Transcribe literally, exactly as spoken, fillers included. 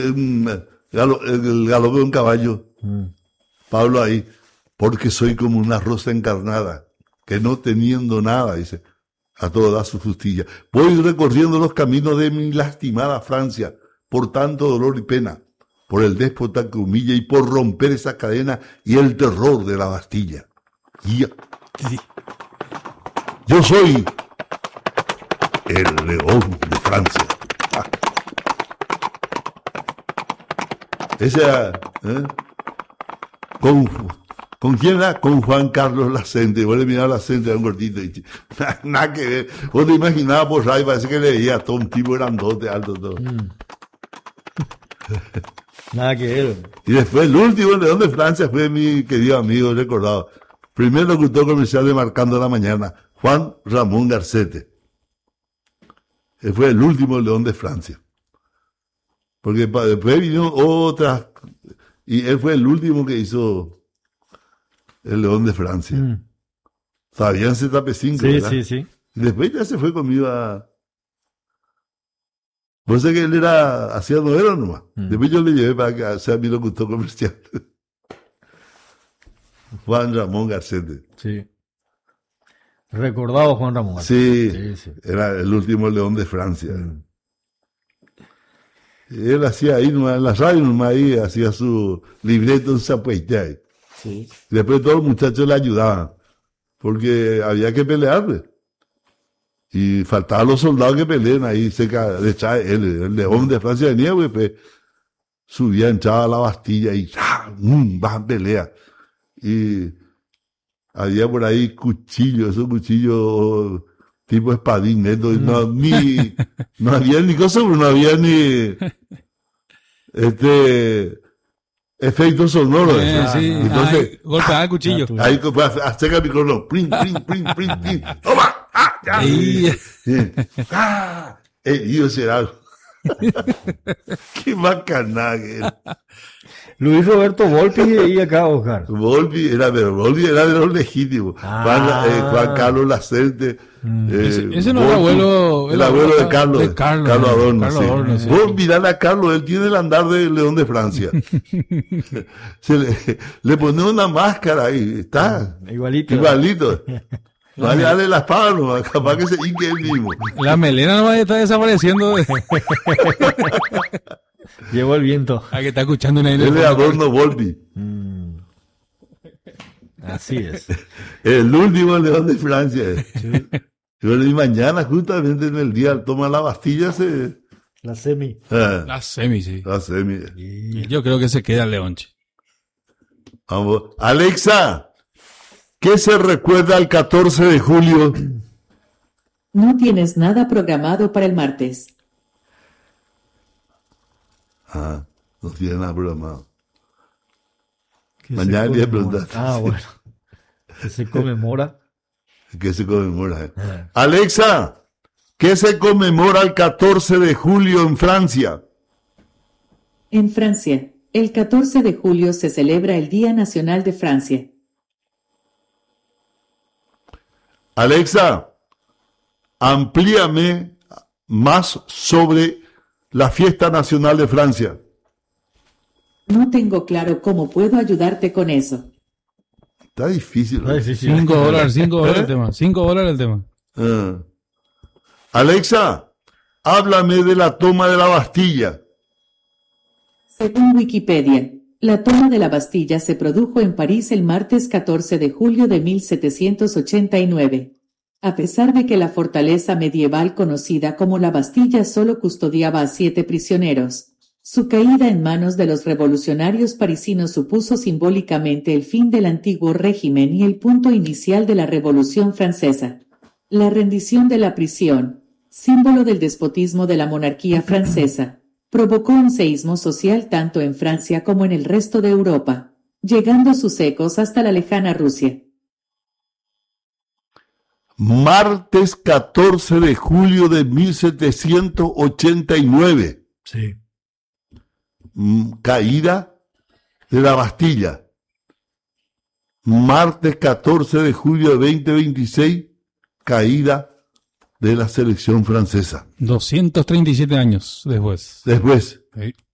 un galo- el galope de un caballo. Mm. Pablo ahí, porque soy como una rosa encarnada, que no teniendo nada, dice, a todo da su justicia. Voy recorriendo los caminos de mi lastimada Francia, por tanto dolor y pena, por el déspota que humilla y por romper esa cadena y el terror de la Bastilla. Y Sí. yo soy el león de Francia. Ah. Esa, ¿eh? Con, ¿Con quién era? Con Juan Carlos Lacente. Vos le mirabas a Lacente, era un gordito. Y, nada, nada que ver. Vos te imaginabas por ahí, parece que le veías todo un tipo grandote, alto, todo. Mm. Nada que ver. Y después el último León de Francia fue mi querido amigo recordado. Primer locutor comercial de Marcando la Mañana, Juan Ramón Garcete. Él fue el último León de Francia. Porque pa- después vino otras, y él fue el último que hizo el León de Francia. Mm. Fabián Z P cinco, Sí, ¿verdad? sí, sí. Y después ya se fue conmigo a... Vos sé que él era, hacía novela nomás. Mm. Después yo le llevé para que sea mi locutor comercial. Juan Ramón Garcete. Sí. Recordado Juan Ramón. Sí, Sí, sí. era el último León de Francia. Mm. Él hacía ahí nomás, en la radio nomás ahí, hacía su libreto en Zapuaytay. Sí. Y después todos los muchachos le ayudaban, porque había que pelearle. Y faltaban los soldados que peleen ahí cerca de Chávez. El, el León de Francia venía, pues, pues, subía, entraba a la Bastilla y ¡ah! ¡Mum! Bajan pelea. Y había por ahí cuchillos, esos cuchillos tipo espadín, neto, y no, ni, no había ni cosas, no había ni este efectos sonoros. Eh, sí. Entonces, Ay, golpeaba el cuchillo. Ah, ahí pues, acerca el micrófono, prin, prin, prin, prin, prin, toma, ah, ya. Ahí. Sí. Ah, eh, y yo será, qué bacana que era. Luis Roberto Volpi y acá Oscar. Volpi era, pero Volpi era de los legítimos. Ah. Juan, eh, Juan Carlos Lacente. Mm. eh, Ese- ese no era Volpi, abuelo- El abuelo de Carlos. de Carlos, Carlos eh, Adorno. Carlos sí. Adorno, sí. Vos mirale a Carlos, él tiene el andar de León de Francia. Se le, le pone una máscara ahí, está. Igualito. Igualito. Vale, dale la espada nomás, capaz que se hinque él mismo. La melena nomás está desapareciendo. de- Llevó el viento. Ah, que está escuchando una Él es Adorno Volpi. Mm. Así es. El último León de Francia. Pero y mañana, justamente en el día, toma la Bastilla, se. La semi. Ah, La semi, sí. la semi. Y yo creo que se queda Leonche. Vamos. Alexa, ¿qué se recuerda el catorce de julio? No tienes nada programado para el martes. Ah, no tiene nada programado. Que Mañana se le voy a conmemora. preguntar. Ah, bueno. Que se conmemora. ¿Qué se conmemora? eh? Ah. Alexa, ¿qué se conmemora el catorce de julio en Francia? En Francia, el catorce de julio se celebra el Día Nacional de Francia. Alexa, amplíame más sobre la fiesta nacional de Francia. No tengo claro cómo puedo ayudarte con eso. Está difícil. Está difícil. Cinco dólares, cinco dólares ¿Eh? el tema. Cinco dólares el tema. Ah. Alexa, háblame de la toma de la Bastilla. Según Wikipedia, la toma de la Bastilla se produjo en París el martes catorce de julio de mil setecientos ochenta y nueve. A pesar de que la fortaleza medieval conocida como la Bastilla solo custodiaba a siete prisioneros, su caída en manos de los revolucionarios parisinos supuso simbólicamente el fin del antiguo régimen y el punto inicial de la Revolución Francesa. La rendición de la prisión, símbolo del despotismo de la monarquía francesa, provocó un seísmo social tanto en Francia como en el resto de Europa, llegando sus ecos hasta la lejana Rusia. Martes catorce de julio de mil setecientos ochenta y nueve. Sí. Mm, Caída de la Bastilla. Martes catorce de julio de veinte veintiséis, caída de la selección francesa. doscientos treinta y siete años después. Después, Sí.